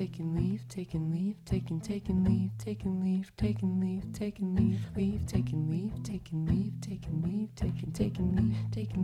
taking leave, taking leave, taking leave, taking leave, taking leave, taking leave, taking leave, taking leave, taking leave, taking leave, taking